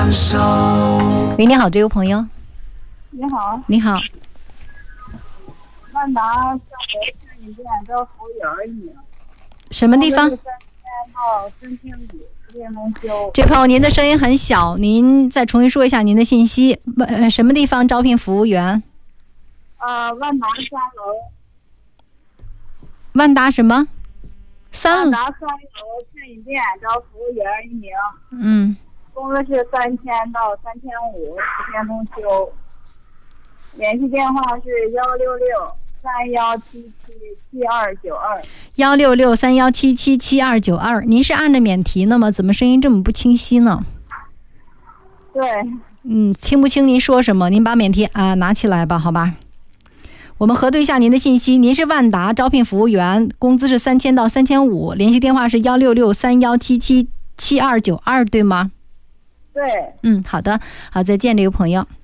喂，你好，这位朋友。 你好。 你好。 万达上回看你店招服务员呢。 什么地方 ？3000到3500，10天能修。 这朋友，您的声音很小，您再重新说一下您的信息。什么地方招聘服务员？ 万达3楼。 万达什么？ 万达3楼餐饮店招服务员1名。 嗯。 工资是3000到3500，10天能修。联系电话是166-3177-7292。 166-3177-7292。您是按着免提呢吗？怎么声音这么不清晰呢？ 对。 听不清您说什么，您把免提拿起来吧，好吧。我们核对一下您的信息，您是万达招聘服务员，工资是3000到3500，联系电话是166-3177-7292，对吗？ 对。 好的，好，再见，这位朋友。